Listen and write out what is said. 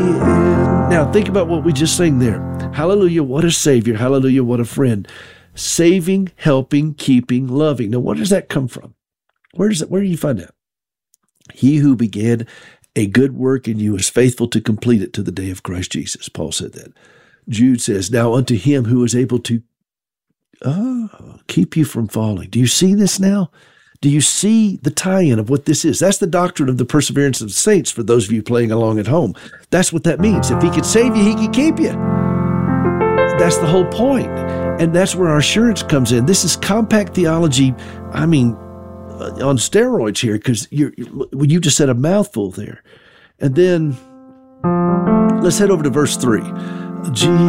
Now, think about what we just sang there. Hallelujah, what a Savior. Hallelujah, what a friend. Saving, helping, keeping, loving. Now, where does that come from? Where do you find that? He who began a good work in you is faithful to complete it to the day of Christ Jesus. Paul said that. Jude says, now unto him who is able to keep you from falling. Do you see this now? Do you see the tie-in of what this is? That's the doctrine of the perseverance of the saints for those of you playing along at home. That's what that means. If he can save you, he can keep you. That's the whole point. And that's where our assurance comes in. This is compact theology, on steroids here, because you just said a mouthful there. And then let's head over to verse 3.